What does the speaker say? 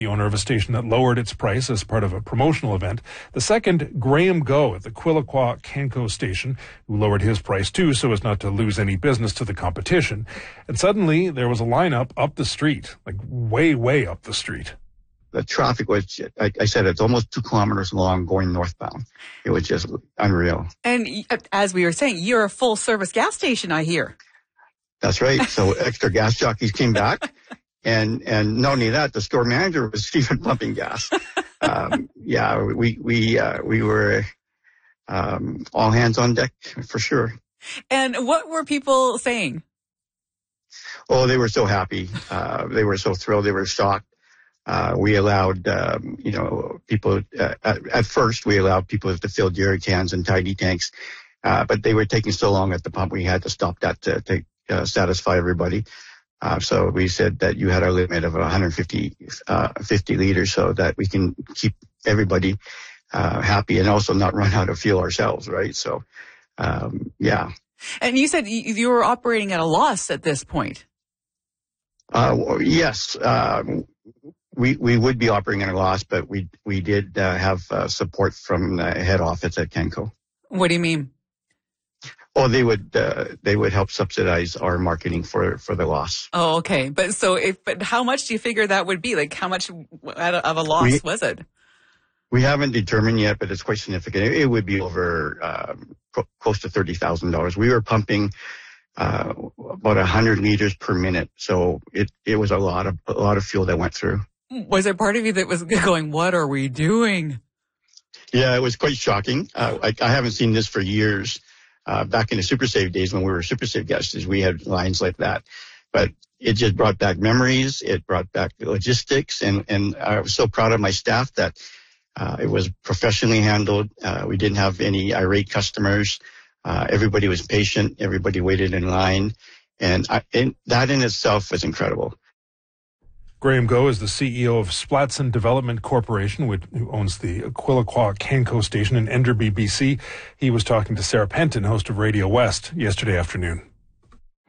the owner of a station that lowered its price as part of a promotional event. The second, Graham Go at the Quilliqua Canco station, who lowered his price too so as not to lose any business to the competition. And suddenly there was a lineup up the street, like way up the street. The traffic was, I said, it's almost 2 kilometers long going northbound. It was just unreal. And as we were saying, you're a full service gas station, I hear. That's right. So extra gas jockeys came back. And not only that, the store manager was even pumping gas. We were all hands on deck for sure. And what were people saying? Oh, they were so happy. They were so thrilled. They were shocked. We allowed, people, at first we allowed people to fill jerry cans and tidy tanks. But they were taking so long at the pump, we had to stop that to satisfy everybody. So we said that you had a limit of 50 liters so that we can keep everybody happy and also not run out of fuel ourselves, right? So, yeah. And you said you were operating at a loss at this point. Yes. We would be operating at a loss, but we did have support from the head office at Canco. What do you mean? Oh, they would help subsidize our marketing for the loss. Oh, okay. But how much do you figure that would be? Like, how much of a loss was it? We haven't determined yet, but it's quite significant. It would be over close to $30,000. We were pumping about 100 liters per minute, so it was a lot of fuel that went through. Was there part of you that was going, "What are we doing?" Yeah, it was quite shocking. I haven't seen this for years. Back in the SuperSave days when we were SuperSave guests, we had lines like that. But it just brought back memories. It brought back logistics. And I was so proud of my staff that it was professionally handled. We didn't have any irate customers. Everybody was patient. Everybody waited in line. And that in itself was incredible. Graham Go is the CEO of Splatson Development Corporation, who owns the Quilliqua Canco station in Enderby, BC. He was talking to Sarah Penton, host of Radio West, yesterday afternoon.